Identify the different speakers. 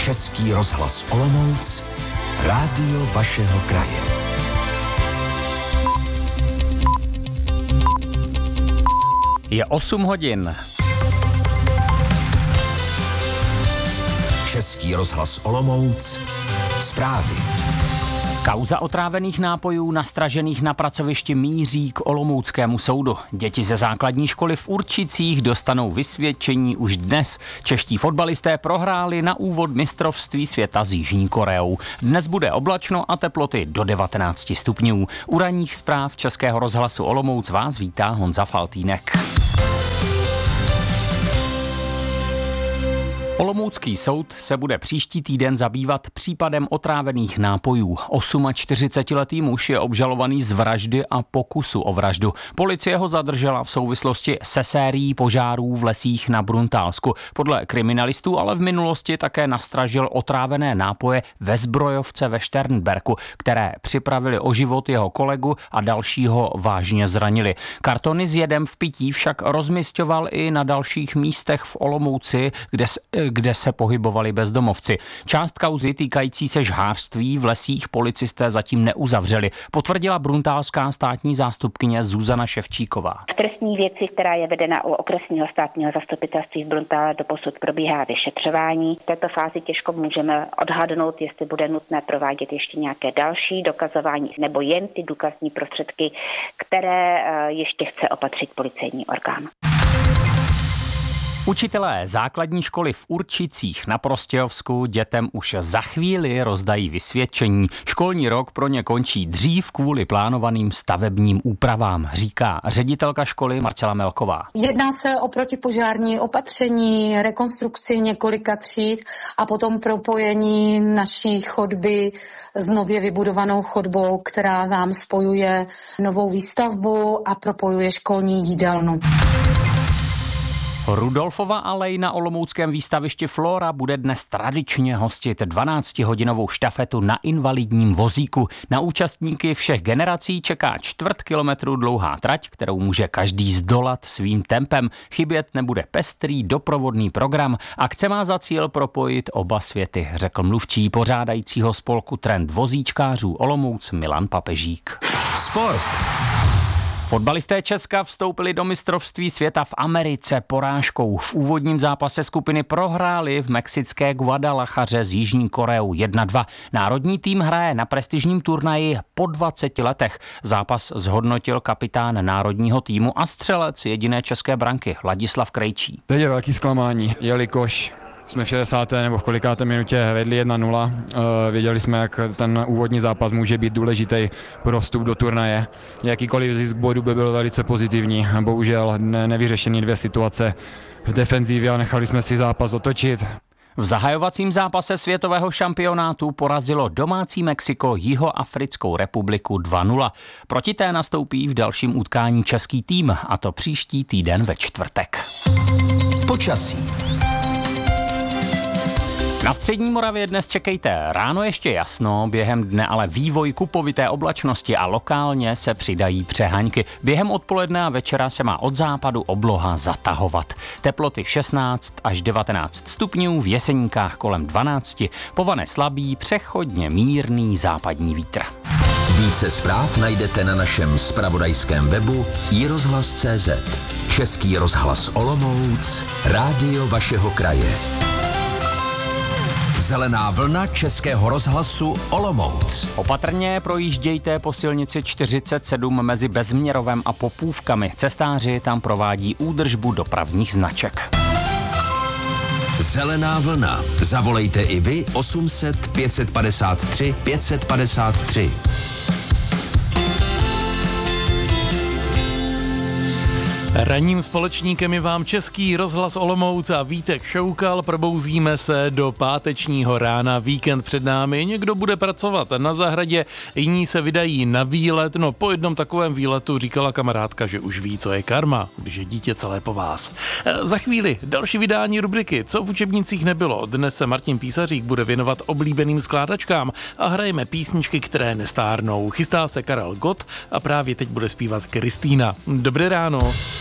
Speaker 1: Český rozhlas Olomouc, rádio vašeho kraje.
Speaker 2: Je 8 hodin.
Speaker 1: Český rozhlas Olomouc, zprávy.
Speaker 2: Kauza otrávených nápojů nastražených na pracovišti míří k olomouckému soudu. Děti ze základní školy v Určicích dostanou vysvědčení už dnes. Čeští fotbalisté prohráli na úvod mistrovství světa s Jižní Koreou. Dnes bude oblačno a teploty do 19 stupňů. U ranních zpráv Českého rozhlasu Olomouc vás vítá Honza Faltýnek. Olomoucký soud se bude příští týden zabývat případem otrávených nápojů. 48letý muž je obžalovaný z vraždy a pokusu o vraždu. Policie ho zadržela v souvislosti se sérií požárů v lesích na Bruntálsku. Podle kriminalistů ale v minulosti také nastražil otrávené nápoje ve zbrojovce ve Šternberku, které připravili o život jeho kolegu a dalšího vážně zranili. Kartony s jedem v pití však rozmisťoval i na dalších místech v Olomouci, kde se pohybovali bezdomovci. Část kauzy týkající se žhářství v lesích policisté zatím neuzavřeli, potvrdila bruntálská státní zástupkyně Zuzana Ševčíková.
Speaker 3: V trestní věci, která je vedena u okresního státního zastupitelství v Bruntále, doposud probíhá vyšetřování. V této fázi těžko můžeme odhadnout, jestli bude nutné provádět ještě nějaké další dokazování nebo jen ty důkazní prostředky, které ještě chce opatřit policejní orgán.
Speaker 2: Učitelé základní školy v Určicích na Prostějovsku dětem už za chvíli rozdají vysvědčení. Školní rok pro ně končí dřív kvůli plánovaným stavebním úpravám, říká ředitelka školy Marcela Melková.
Speaker 4: Jedná se o protipožární opatření, rekonstrukci několika tříd a potom propojení naší chodby s nově vybudovanou chodbou, která nám spojuje novou výstavbu a propojuje školní jídelnu.
Speaker 2: Rudolfova alej na olomouckém výstavišti Flora bude dnes tradičně hostit 12hodinovou štafetu na invalidním vozíku. Na účastníky všech generací čeká 1/4 kilometru dlouhá trať, kterou může každý zdolat svým tempem. Chybět nebude pestrý doprovodný program. Akce má za cíl propojit oba světy, řekl mluvčí pořádajícího spolku Trend vozíčkářů Olomouc Milan Papežík.
Speaker 1: Sport.
Speaker 2: Fotbalisté Česka vstoupili do mistrovství světa v Americe porážkou. V úvodním zápase skupiny prohráli v mexické Guadalajaře s Jižní Koreou 1-2. Národní tým hraje na prestižním turnaji po 20 letech. Zápas zhodnotil kapitán národního týmu a střelec jediné české branky Ladislav Krejčí.
Speaker 5: Teď je velký zklamání, jelikož jsme v 60. nebo v kolikáté minutě vedli 1-0. Věděli jsme, jak ten úvodní zápas může být důležitý pro vstup do turnaje. Jakýkoliv zisk bodu by byl velice pozitivní. Bohužel nevyřešený 2 situace v defenzívě a nechali jsme si zápas otočit.
Speaker 2: V zahajovacím zápase světového šampionátu porazilo domácí Mexiko Jihoafrickou republiku 2-0. Proti té nastoupí v dalším utkání český tým, a to příští týden ve čtvrtek.
Speaker 1: Počasí.
Speaker 2: Na střední Moravě dnes čekejte ráno ještě jasno, během dne ale vývoj kupovité oblačnosti a lokálně se přidají přehaňky. Během odpoledne a večera se má od západu obloha zatahovat. Teploty 16 až 19 stupňů, v Jeseníkách kolem 12, povane slabý, přechodně mírný západní vítr.
Speaker 1: Více zpráv najdete na našem zpravodajském webu iRozhlas.cz. Český rozhlas Olomouc, rádio vašeho kraje. Zelená vlna Českého rozhlasu Olomouc.
Speaker 2: Opatrně projíždějte po silnici 47 mezi Bezměrovem a Popůvkami. Cestáři tam provádí údržbu dopravních značek.
Speaker 1: Zelená vlna. Zavolejte i vy 800 553 553.
Speaker 6: Ranním společníkem je vám Český rozhlas Olomouc a Vítek Šoukal. Probouzíme se do pátečního rána, víkend před námi. Někdo bude pracovat na zahradě, jiní se vydají na výlet. No po jednom takovém výletu říkala kamarádka, že už ví, co je karma, když je dítě celé po vás. Za chvíli další vydání rubriky Co v učebnicích nebylo. Dnes se Martin Písařík bude věnovat oblíbeným skládačkám a hrajeme písničky, které nestárnou. Chystá se Karel Gott a právě teď bude zpívat Kristýna. Dobré ráno.